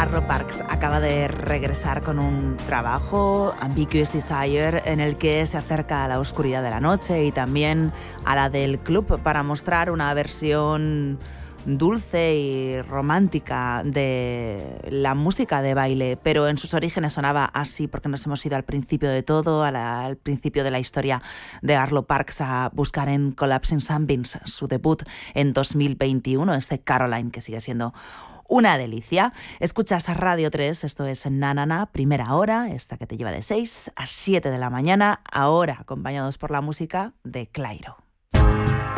Arlo Parks acaba de regresar con un trabajo, Ambiguous Desire, en el que se acerca a la oscuridad de la noche y también a la del club para mostrar una versión dulce y romántica de la música de baile, pero en sus orígenes sonaba así porque nos hemos ido al principio de todo, al principio de la historia de Arlo Parks, a buscar en Collapsing Sunbeams su debut en 2021, este Caroline, que sigue siendo una delicia. Escuchas a Radio 3, esto es Nanana, primera hora, esta que te lleva de 6 a 7 de la mañana, ahora acompañados por la música de Clairo.